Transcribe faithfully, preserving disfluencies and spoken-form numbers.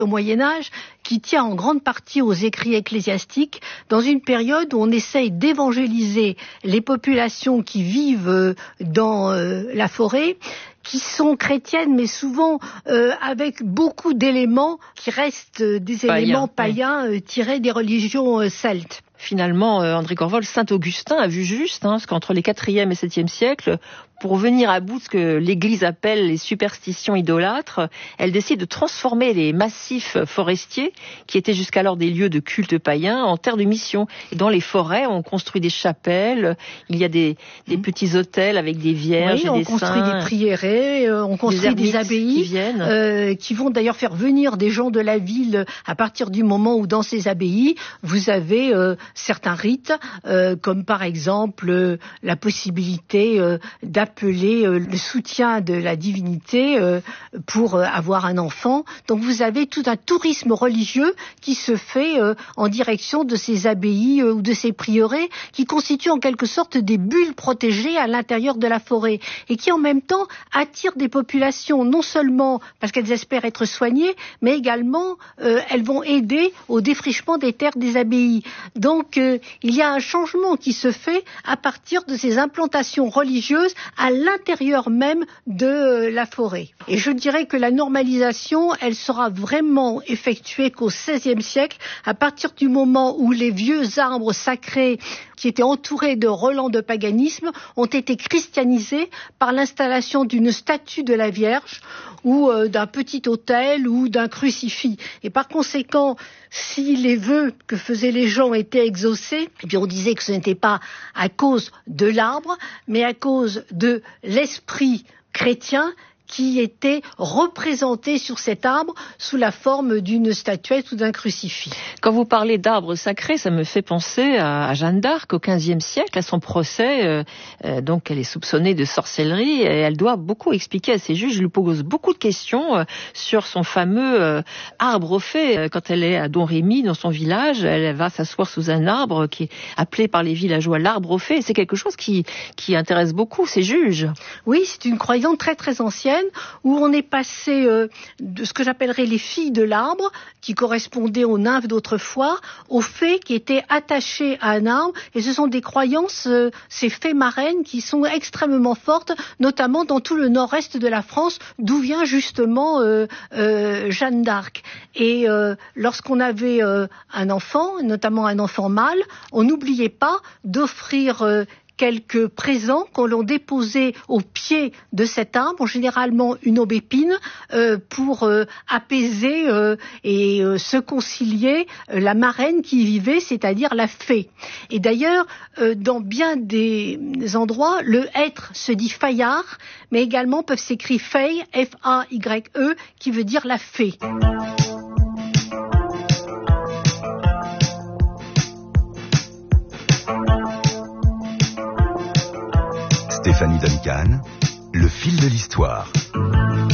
au Moyen-Âge, qui tient en grande partie aux écrits ecclésiastiques, dans une période où on essaye d'évangéliser les populations qui vivent dans euh, la forêt, qui sont chrétiennes, mais souvent euh, avec beaucoup d'éléments qui restent des Païen, éléments païens oui. euh, tirés des religions euh, celtes. Finalement, euh, André Corvol, saint Augustin a vu juste, hein, parce qu'entre les quatrième et septième siècles, pour venir à bout de ce que l'Église appelle les superstitions idolâtres, elle décide de transformer les massifs forestiers, qui étaient jusqu'alors des lieux de culte païen, en terre de mission. Et dans les forêts, on construit des chapelles, il y a des, des mmh. petits hôtels avec des vierges oui, et des saints. On construit des priérés, euh, on construit des, des abbayes, qui, euh, qui vont d'ailleurs faire venir des gens de la ville à partir du moment où dans ces abbayes, vous avez euh, certains rites, euh, comme par exemple euh, la possibilité euh, d'appeler euh, le soutien de la divinité euh, pour euh, avoir un enfant. Donc vous avez tout un tourisme religieux qui se fait euh, en direction de ces abbayes euh, ou de ces prieurés, qui constituent en quelque sorte des bulles protégées à l'intérieur de la forêt et qui en même temps attirent des populations, non seulement parce qu'elles espèrent être soignées, mais également euh, elles vont aider au défrichement des terres des abbayes. Donc euh, il y a un changement qui se fait à partir de ces implantations religieuses à l'intérieur même de euh, la forêt. Et je dirais que la normalisation, elle sera vraiment effectuée qu'au seizième siècle, à partir du moment où les vieux arbres sacrés qui étaient entourés de relents de paganisme ont été christianisés par l'installation d'une statue de la Vierge ou euh, d'un petit autel ou d'un crucifix. Et par conséquent, si les vœux que faisaient les gens étaient exaucés, eh bien on disait que ce n'était pas à cause de l'arbre, mais à cause de l'esprit chrétien qui était représenté sur cet arbre sous la forme d'une statuette ou d'un crucifix. Quand vous parlez d'arbres sacrés, ça me fait penser à, à Jeanne d'Arc au quinzième siècle, à son procès. Euh, euh, donc elle est soupçonnée de sorcellerie et elle doit beaucoup expliquer à ses juges. Je lui pose beaucoup de questions euh, sur son fameux euh, arbre fait. Euh, quand elle est à Domrémy, dans son village, elle va s'asseoir sous un arbre qui est appelé par les villageois l'arbre fait. Et c'est quelque chose qui, qui intéresse beaucoup ses juges. Oui, c'est une croyance très très ancienne, où on est passé euh, de ce que j'appellerais les filles de l'arbre, qui correspondaient aux nymphes d'autrefois, aux fées qui étaient attachées à un arbre. Et ce sont des croyances, euh, ces fées marraines, qui sont extrêmement fortes, notamment dans tout le nord-est de la France, d'où vient justement euh, euh, Jeanne d'Arc. Et euh, lorsqu'on avait euh, un enfant, notamment un enfant mâle, on n'oubliait pas d'offrir euh, quelques présents qu'on l'on déposait au pied de cet arbre, généralement une aubépine, euh, pour euh, apaiser euh, et euh, se concilier euh, la marraine qui y vivait, c'est-à-dire la fée. Et d'ailleurs, euh, dans bien des endroits, le être se dit faillard, mais également peuvent s'écrire fey, F A Y E, qui veut dire la fée. Stéphanie Duncan, le fil de l'histoire.